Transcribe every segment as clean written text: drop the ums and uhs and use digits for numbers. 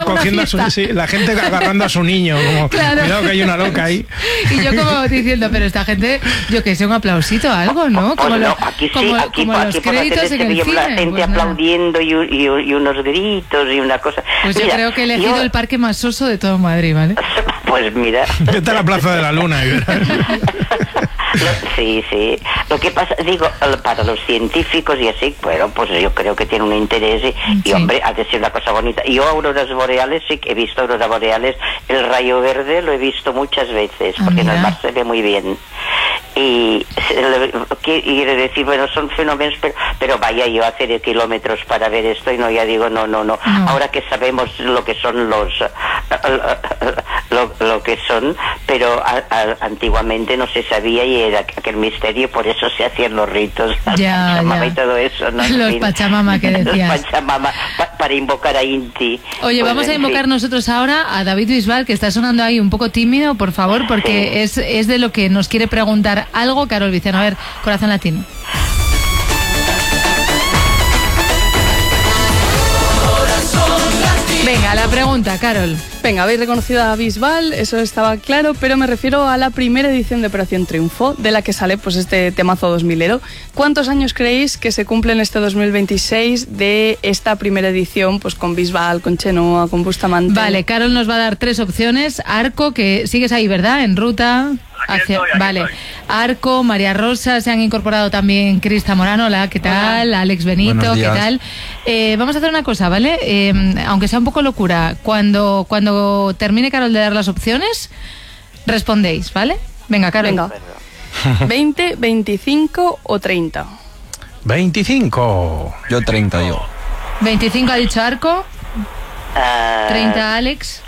cogiendo la gente agarrando a su niño, como, claro. Cuidado que hay una loca ahí. Y yo como diciendo, pero esta gente, yo que sé, un aplausito, algo, ¿no? Pues no, aquí sí, aquí los créditos en el cine. La gente pues aplaudiendo y unos gritos y una cosa. Pues mira, yo creo que he elegido el parque más soso de todo Madrid, ¿vale? Pues mira. Está en la Plaza de la Luna, y verás. Sí. Lo que pasa, digo, para los científicos y así, bueno, pues yo creo que tiene un interés y hombre, ha de ser una cosa bonita. Yo auroras boreales, sí que he visto auroras boreales, el rayo verde lo he visto muchas veces, porque en el mar se ve muy bien. Y quiere decir, bueno, son fenómenos, pero vaya yo a hacer kilómetros para ver esto y no, ya digo, no. Ahora que sabemos lo que son lo que son, pero antiguamente no se sabía y era aquel misterio, por eso se hacían los ritos, Pachamama y todo eso, ¿no? Los Pachamama que decías. Los Pachamama, para invocar a Inti. Oye, pues vamos a invocar nosotros ahora a David Bisbal, que está sonando ahí un poco tímido, por favor, porque es de lo que nos quiere preguntar algo Carol Viciano. A ver, Corazón Latino. Venga, la pregunta, Carol. Venga, habéis reconocido a Bisbal, eso estaba claro, pero me refiero a la primera edición de Operación Triunfo, de la que sale pues este temazo 2000ero. ¿Cuántos años creéis que se cumplen este 2026 de esta primera edición, pues con Bisbal, con Chenoa, con Bustamante? Vale, Carol nos va a dar 3 opciones. Arco, que sigues ahí, ¿verdad? En ruta. Aquí vale. estoy. Arco, María Rosa, se han incorporado también Crista Morano, hola, ¿qué tal? Hola. Alex Benito, ¿qué tal? Vamos a hacer una cosa, ¿vale? Aunque sea un poco locura, cuando termine Carol de dar las opciones, respondéis, ¿vale? Venga, Carol. Venga. 20, 25 o 30. 25. Yo 30, yo. 25 ha dicho Arco. 30 Alex.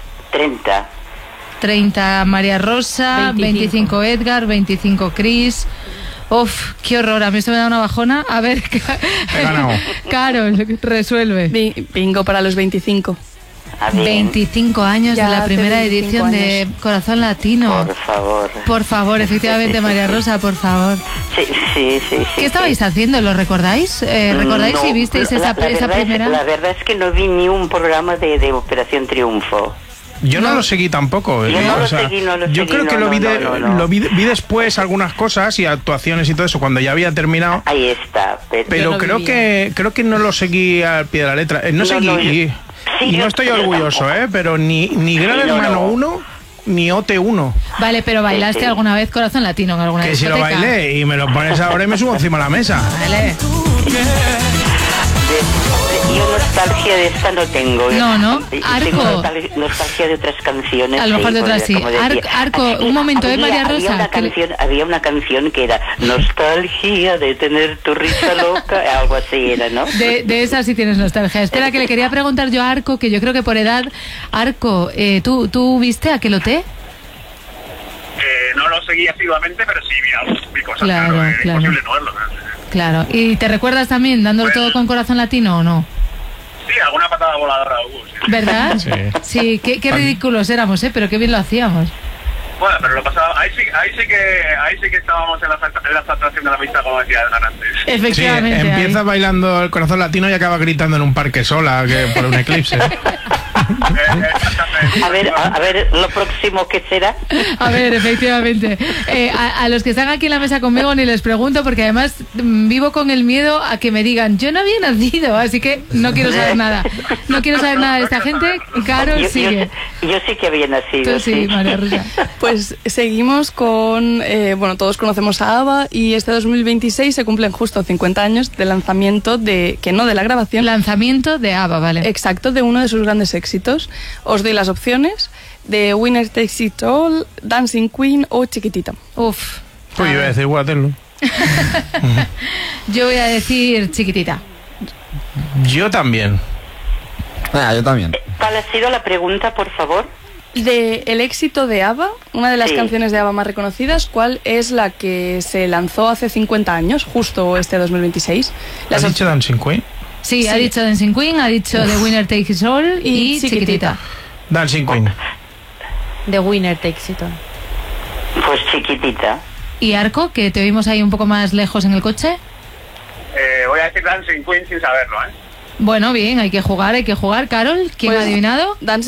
30 María Rosa, 25 Edgar, 25 Cris. Uf, qué horror, a mí esto me da una bajona. A ver, Carol, resuelve. Bingo para los 25. 25 años ya de la primera edición de Corazón Latino. Por favor, efectivamente, María Rosa, por favor. Sí. ¿Qué estabais haciendo? ¿Lo recordáis? ¿Recordáis si visteis esa primera? La verdad es que no vi ni un programa de Operación Triunfo. Yo no lo seguí tampoco. Yo no lo seguí. Yo creo que lo vi después algunas cosas y actuaciones y todo eso cuando ya había terminado. Ahí está. Pero creo que no lo seguí al pie de la letra. No seguí. Y no estoy orgulloso, pero ni Gran Hermano 1 ni OT 1. Vale, pero ¿bailaste alguna vez Corazón Latino en alguna discoteca? Que si lo bailé y me lo pones ahora y me subo encima de la mesa. Vale. Yo nostalgia de esta no tengo. No. Tengo nostalgia de otras canciones. A lo mejor de otras sí. Arco, un momento, María Rosa. Había una canción que era nostalgia de tener tu risa loca, algo así era, ¿no? De esa sí tienes nostalgia. Espera, que le quería preguntar yo a Arco, que yo creo que por edad. Arco, ¿tú viste Aquelote? No lo seguí asiduamente, pero sí vi cosas. Claro. Es imposible no verlo. Claro. ¿Y te recuerdas también dándolo todo con Corazón Latino o no? Sí, alguna patada voladora hubo. Sí. ¿Verdad? Sí, qué ridículos éramos, pero qué bien lo hacíamos. Bueno, pero lo pasaba, ahí sí que estábamos en la atracción de la vista, como decía Edgar antes. Efectivamente. Sí, empieza bailando el Corazón Latino y acaba gritando en un parque sola por un eclipse. A ver, lo próximo que será. A ver, efectivamente. A los que están aquí en la mesa conmigo ni les pregunto, porque además vivo con el miedo a que me digan, yo no había nacido, así que no quiero saber nada. No quiero saber nada de esta gente. Carol sigue. Yo sí que había nacido. Tú sí, María Rosa. Pues seguimos con, todos conocemos a ABBA y este 2026 se cumplen justo 50 años de lanzamiento de la grabación. Lanzamiento de ABBA, vale. Exacto, de uno de sus grandes éxitos. Os doy las opciones de Winner Takes It All, Dancing Queen o Chiquitita. Uf. Pues yo voy a decir Waterloo. Yo voy a decir Chiquitita. Yo también. Yo también. ¿Cuál ha sido la pregunta, por favor? De el éxito de ABBA, una de las canciones de ABBA más reconocidas, ¿cuál es la que se lanzó hace 50 años, justo este 2026? ¿Has dicho Dancing Queen? Sí, ha dicho Dancing Queen, ha dicho The Winner Takes It All y Chiquitita. Dancing Queen. The Winner Takes It All. Pues Chiquitita. ¿Y Arco, que te oímos ahí un poco más lejos en el coche? Voy a decir Dancing Queen sin saberlo, Bueno, bien, hay que jugar. Carol, ¿quién ha adivinado?